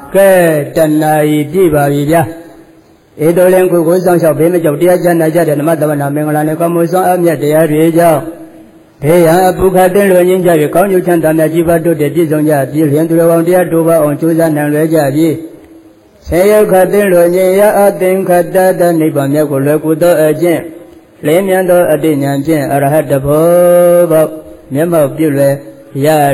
ကဲတဏှာဤပြပါပြီဗျာဧတောလင်ကိုဆောင်လျှောက်ဘေးမကြောက်တရားကျမ်းနာကြတဲ့ဓမ္မသဝနာမင်္ဂလာနဲ့ကောင်းမှုဆောင်အမြတ်တရားတွေကြောင့်ဘေးရန်အပုခတ်တင်လွင်ခြင်းကြ၍ကောင်းကျိုးချမ်းသာမြတ်ကြီးပါတို့တည်းပြည့်စုံကြပြီးလျင်သူတော်ကောင်းတရားတို့ပါအောင်ကြိုးစားနိုင်လွယ်ကြပြီးဆေယုခတ်တင်လွင်ခြင်းရအသင်္ခတတနိဗ္ဗာန်မြတ်ကိုလွယ်ကူသောအကျင့်လေးမြတ်သောအတိညာဉ်ဖြင့်အရဟတဘောပေါမျက်မှောက်ပြုလွယ်ရ